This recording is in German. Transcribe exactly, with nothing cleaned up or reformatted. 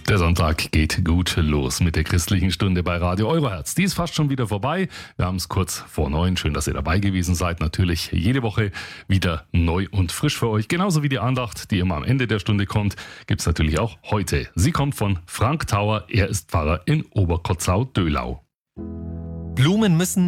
Der Sonntag geht gut los mit der christlichen Stunde bei Radio Eurohertz. Die ist fast schon wieder vorbei. Wir haben es kurz vor neun. Schön, dass ihr dabei gewesen seid. Natürlich jede Woche wieder neu und frisch für euch. Genauso wie die Andacht, die immer am Ende der Stunde kommt, gibt es natürlich auch heute. Sie kommt von Frank Tauer. Er ist Pfarrer in Oberkotzau-Döhlau. Blumen müssen